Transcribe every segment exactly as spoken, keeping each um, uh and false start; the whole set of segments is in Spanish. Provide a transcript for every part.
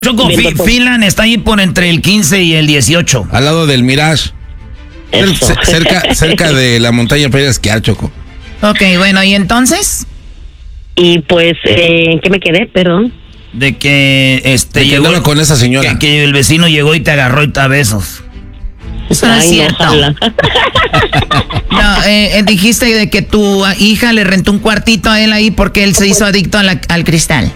Choco, Fi- Finland está ahí por entre el quince y el dieciocho. Al lado del Mirage. C- cerca, cerca de la montaña para ir a esquiar, Choco. Ok, bueno, ¿y entonces? Y pues, eh, ¿en qué me quedé? Perdón. De que este De que llegó andaba con esa señora. Que, que el vecino llegó y te agarró y te a besos. Eso no es Ay, no, cierto. ojalá. No, eh, eh, dijiste de que tu hija le rentó un cuartito a él ahí porque él se hizo adicto a la- al cristal.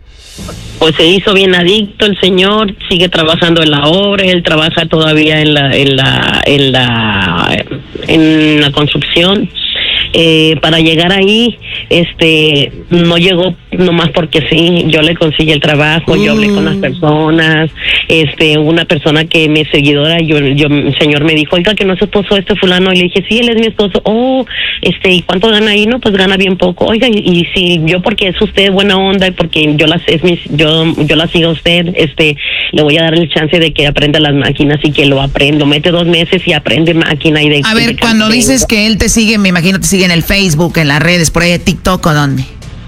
Pues se hizo bien adicto el señor, sigue trabajando en la obra, él trabaja todavía en la, en la, en la, en la construcción. Eh, para llegar ahí, este, no llegó nomás porque sí, yo le conseguí el trabajo, yo hablé con las personas, este, una persona que me seguidora, yo, yo, el señor me dijo, oiga, que no es su esposo este fulano, y le dije, sí, él es mi esposo. Oh, este, ¿y cuánto gana ahí? No, pues gana bien poco. Oiga, y, y si yo, porque es usted buena onda y porque yo las, es mi, yo, yo la sigo a usted, este, le voy a dar el chance de que aprenda las máquinas y que lo aprendo, mete dos meses y aprende máquina y de. A ver, de cuando de- dices que él te sigue, me imagino te sigue en el Facebook, en las redes, por ahí de TikTok o dónde.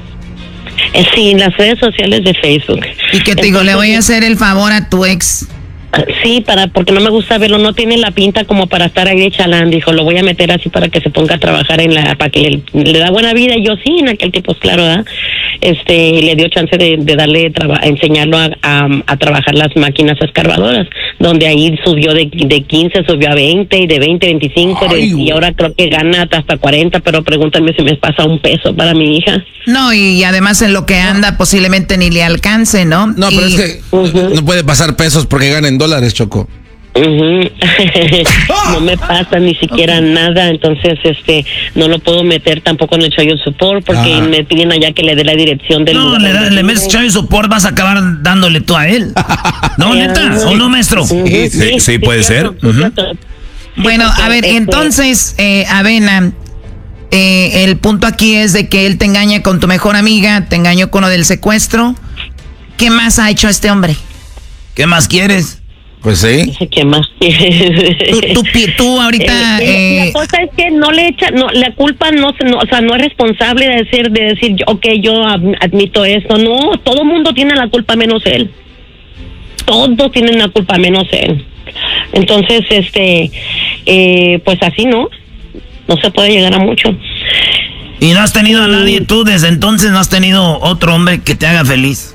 Eh, Sí, en las redes sociales de Facebook. Y que te digo, le voy a hacer el favor a tu ex. Sí, para porque no me gusta verlo, no tiene la pinta como para estar ahí de chalán, dijo, lo voy a meter así para que se ponga a trabajar en la, para que le, le da buena vida, y yo sí, en aquel tiempo, claro, ¿verdad? Este, le dio chance de, de darle, traba, enseñarlo a, a, a trabajar las máquinas escarbadoras, donde ahí subió de, de quince, subió a veinte, y de veinte, veinticinco, de, y ahora creo que gana hasta cuarenta, pero pregúntame si me pasa un peso para mi hija. No, y además en lo que anda posiblemente ni le alcance, ¿no? No, pero Y- es que uh-huh. no puede pasar pesos porque gana en dólares, Choco. Uh-huh. No me pasa ni siquiera okay. nada, entonces este no lo puedo meter tampoco en el child support porque ah. me piden allá que le dé la dirección del no, lugar. le, da, le metes child support, vas a acabar dándole tú a él. ¿No, neta? ¿O no, maestro? Uh-huh. Sí, sí, sí, sí, puede ser. Uh-huh. Bueno, a ver, entonces, eh, Avena, eh, el punto aquí es de que él te engaña con tu mejor amiga, te engañó con lo del secuestro. ¿Qué más ha hecho este hombre? ¿Qué más quieres? Pues sí. ¿Qué más quieres? Tú, tú, tú ahorita... Eh, eh, la cosa es que no le echa, no, la culpa no, no, o sea, no es responsable de decir, de decir, ok, yo admito esto. No, todo mundo tiene la culpa menos él. Todos tienen la culpa menos él. Entonces, este, eh, pues así no, no se puede llegar a mucho. ¿Y no has tenido a nadie tú desde entonces? ¿No has tenido otro hombre que te haga feliz?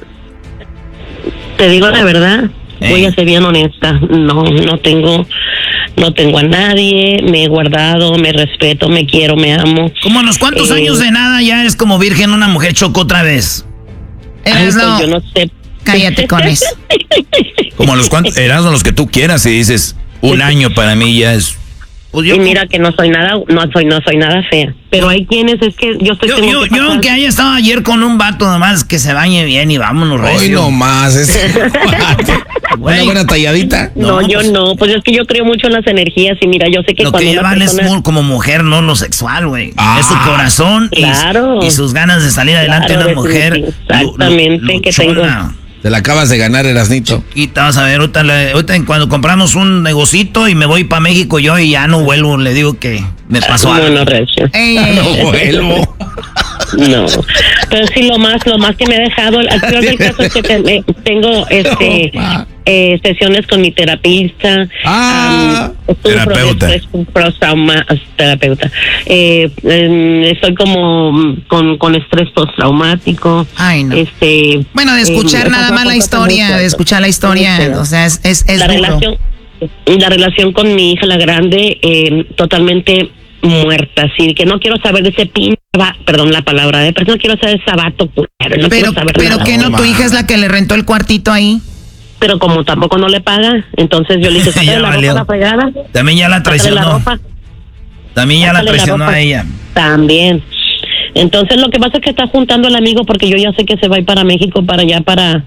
Te digo la verdad. Hey. Voy a ser bien honesta, no, no tengo, no tengo a nadie, me he guardado, me respeto, me quiero, me amo. ¿Como a los cuantos eh, años de nada ya eres como virgen una mujer Choco otra vez? Eres no, yo no sé. Cállate con eso. Como a los cuantos, eras los que tú quieras y dices, un año para mí ya es... Pues yo, y mira que no soy nada, no soy, no soy nada fea. Pero hay quienes es que yo estoy. Yo, yo, que yo aunque haya estado ayer con un vato nomás que se bañe bien y vámonos, recio. Hoy nomás, es una buena talladita. No, no yo pues, no, pues es que yo creo mucho en las energías y mira, yo sé que lo cuando que llevan persona... es como mujer, no lo sexual, güey. Ah, es su corazón claro, y, y sus ganas de salir adelante claro, de una mujer. Exactamente, lu, lu, que tengo. Te la acabas de ganar, Erasnito. Y te vas a ver, ahorita, le, ahorita cuando compramos un negocito y me voy para México yo y ya no vuelvo, le digo que me pasó no, algo. No, Recio. Ey, ey, no vuelvo. No, pero sí lo más, lo más que me ha dejado, el peor del caso es que te, tengo este no, eh, sesiones con mi terapista, ah, um, terapeuta, post-trauma, terapeuta, eh, eh, estoy como con, con estrés postraumático. Ay, no. Este, bueno, de escuchar eh, nada más la historia, de escuchar la historia, sí, o sea, es, es, es la duro. relación, la relación con mi hija la grande, eh, totalmente muerta, así que no quiero saber de ese pinche, perdón la palabra, ¿eh? pero no quiero saber de ese vato, no pero quiero saber pero nada. que no, no, tu hija es la que le rentó el cuartito ahí. Pero como tampoco no le paga, entonces yo le dije, sácale la ropa la fregada. También ya la traicionó. La También ya sácale la traicionó la a ella. También. Entonces lo que pasa es que está juntando al amigo porque yo ya sé que se va a ir para México, para allá, para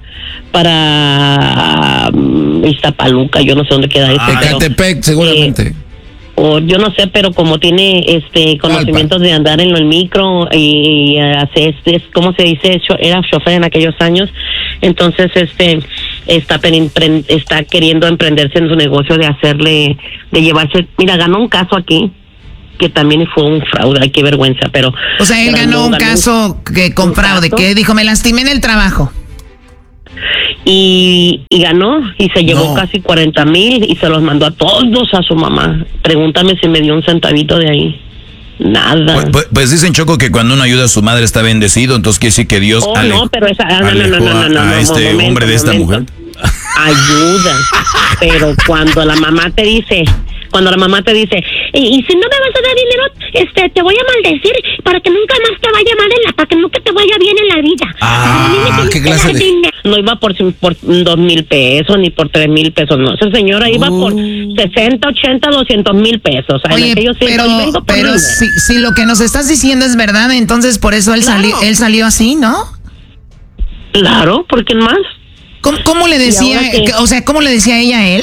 para um, Iztapaluca, yo no sé dónde queda eso. Ah, Ecatepec, seguramente. Eh, o yo no sé, pero como tiene este conocimientos de andar en el micro y, y hace este, ¿cómo se dice? Era chofer en aquellos años, entonces este está está queriendo emprenderse en su negocio de hacerle, de llevarse, mira, ganó un caso aquí que también fue un fraude, ay, qué vergüenza, pero... O sea, él ganó un ganó caso que con fraude, que dijo, me lastimé en el trabajo. y, y ganó y se llevó no. casi cuarenta mil y se los mandó a todos a su mamá. Pregúntame si me dio un centavito de ahí. Nada. Pues, pues, pues dicen, Choco, que cuando uno ayuda a su madre está bendecido, entonces quiere decir que Dios oh, ale, no, pero esa, no, alejó no, no, no, no, a, no, a este momento, hombre de esta momento. mujer. Ayuda, pero cuando la mamá te dice, cuando la mamá te dice, y, y si no me vas a dar dinero, este, te voy a maldecir para que nunca más te vaya mal en la, para que nunca te vaya bien en la vida. Ah, ¿qué clase de...? No iba por, por dos mil pesos ni por tres mil pesos, no. Esa señora iba uh. por sesenta, ochenta, doscientos mil pesos. Oye, pero, pero si, si lo que nos estás diciendo es verdad, entonces por eso él, claro. salió, él salió así, ¿no? Claro, ¿por qué más? ¿Cómo, cómo le decía, que, o sea, cómo le decía ella a él?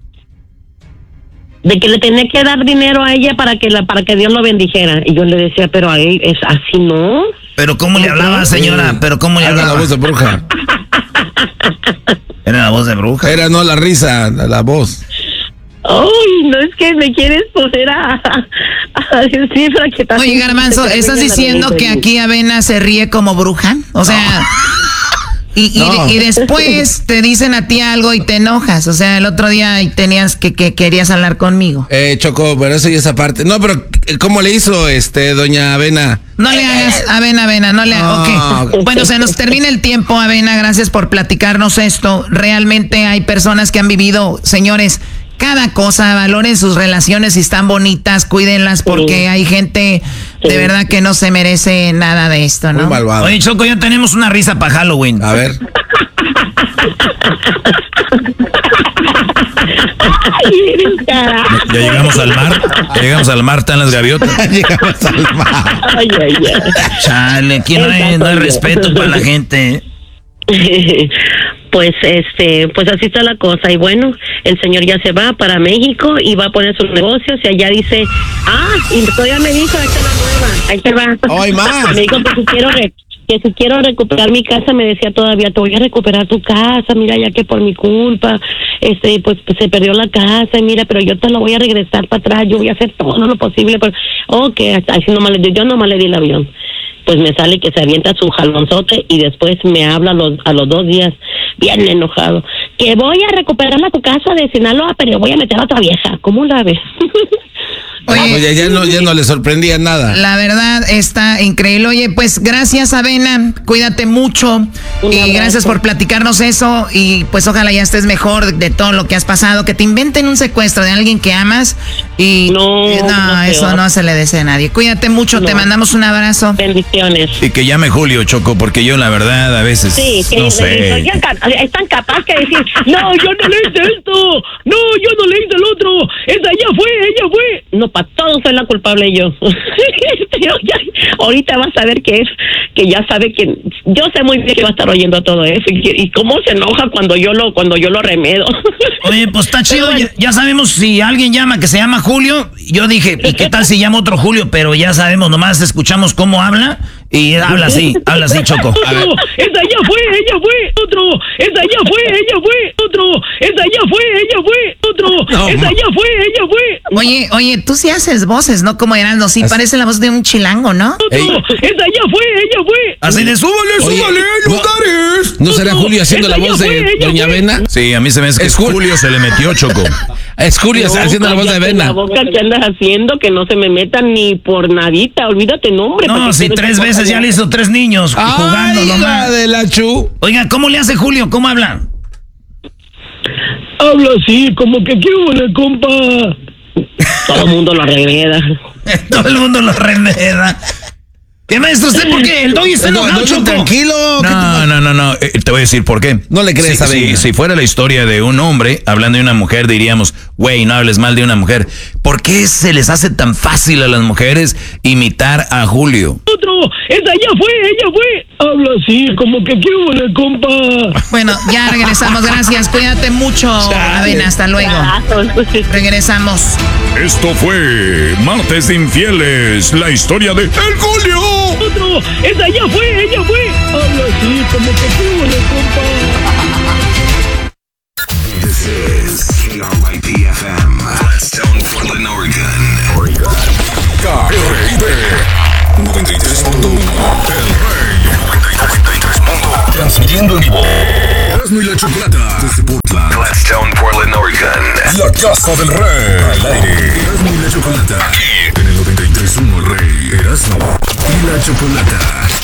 De que le tenía que dar dinero a ella para que la, para que Dios lo bendijera. Y yo le decía, pero a él es así, ¿no? Pero ¿cómo le hablaba, señora? Pero ¿cómo le hablaba? Era la voz de bruja. Era la voz de bruja. Era no la risa, la, la voz. Ay, no es que me quieres poner a, a decir para que... Oye, Garbanzo, ¿estás diciendo que aquí Avena se ríe como bruja? O sea... Y, no. y, y después te dicen a ti algo y te enojas. O sea, el otro día tenías que, que querías hablar conmigo. Eh, Choco, pero eso y esa parte. No, pero ¿cómo le hizo este doña Avena? No le hagas, Avena, Avena, no le hagas. No. Okay. Bueno, se nos termina el tiempo, Avena. Gracias por platicarnos esto. Realmente hay personas que han vivido, señores, cada cosa, valoren sus relaciones, si están bonitas, cuídenlas, porque sí. hay gente sí. de verdad que no se merece nada de esto, ¿no? Muy malvado. Oye, Choco, ya tenemos una risa para Halloween. A ver. Ya llegamos al mar, ya llegamos al mar, están las gaviotas. Llegamos al mar. Ay, ay, ay. Chale, aquí no hay, no hay respeto para la gente. Pues este, pues así está la cosa. Y bueno, el señor ya se va para México y va a poner sus negocios y allá dice, ah, y todavía me dijo, ahí está la nueva, ahí te va. Hoy más. Me dijo que si quiero re, que si quiero recuperar mi casa, me decía todavía, te voy a recuperar tu casa, mira, ya que por mi culpa, este, pues, pues se perdió la casa, y mira, pero yo te lo voy a regresar para atrás, yo voy a hacer todo lo posible, pero, ok, así nomás le di, yo nomás le di el avión. Pues me sale que se avienta su jalonzote y después me habla a los, a los dos días, bien enojado, que voy a recuperar a tu casa de Sinaloa, pero voy a meter a otra vieja. ¿Cómo la ves? Oye, Oye ya, no, ya no le sorprendía nada. La verdad está increíble. Oye, pues gracias, Avena, cuídate mucho. Un y abrazo. Gracias por platicarnos eso. Y pues ojalá ya estés mejor de, de todo lo que has pasado. Que te inventen un secuestro de alguien que amas. Y no, no, no eso peor. No se le desea a nadie. Cuídate mucho, no. Te mandamos un abrazo. Bendiciones. Y que llame Julio, Choco, porque yo la verdad a veces sí, que no sé. Es tan capaz que decir, no, yo no le hice esto, no, yo no le hice el otro, esa ella fue, ella fue. No, para todo soy la culpable yo. Pero ya, ahorita vas a ver que es, que ya sabe que, yo sé muy bien que va a estar oyendo todo eso y, y cómo se enoja cuando yo lo, cuando yo lo remedo. Oye, pues está chido, bueno, ya, ya sabemos si alguien llama que se llama Julio, yo dije, ¿y qué tal si llama otro Julio? Pero ya sabemos, nomás escuchamos cómo habla. Y habla así, habla así, Choco. Otro, esa ya fue, ella fue, otro, esa ya fue, ella fue, otro, esa ya fue, ella fue, otro, no, esa ya fue, ella fue. Oye, oye, tú sí haces voces, ¿no? Como Heraldo, sí, parece la voz de un chilango, ¿no? Otro, esa ya fue, ella fue. Así de súbale, súbale, lugares. ¿No será Julio haciendo la voz de Doña Avena? Sí, a mí se me hace que es Julio se le metió, Choco. Es Julio no, haciendo la voz de Avena. La boca que andas haciendo, que no se me meta ni por nadita, olvídate nombre. No, si tres veces ya le hizo tres niños ay, jugando nomás. De la chu. Oiga, ¿cómo le hace Julio? ¿Cómo habla? Habla así, como que qué huele, compa. Todo el mundo lo remeda. Todo el mundo lo remeda. ¿Qué maestro usted por qué? El doggy está enojado, Choco. Tranquilo. No, no, no, no. Eh, te voy a decir por qué. No le crees si, a si, si fuera la historia de un hombre hablando de una mujer, diríamos, güey, no hables mal de una mujer. ¿Por qué se les hace tan fácil a las mujeres imitar a Julio? Otro, esa ya fue, ella fue. Habla así, como que qué huele, compa. Bueno, ya regresamos. Gracias. Cuídate mucho, Avena. Hasta luego. Regresamos. Esto fue Martes de Infieles, la historia de El Julio. Otro, esa ya fue, ella fue. Habla así, como que qué huele, compa. This is K R Y P F M, Gladstone, Portland, Oregon. Oregon. K R I P noventa y tres punto uno. El Rey noventa y tres punto uno. Transmitiendo en vivo Chocolata. Desde Portland, Gladstone, Portland, Oregon. La Casa del Rey. Al aire. Erasmo y la Chocolata. Aquí en el noventa y tres punto uno Rey. Erasmo y la Chocolata.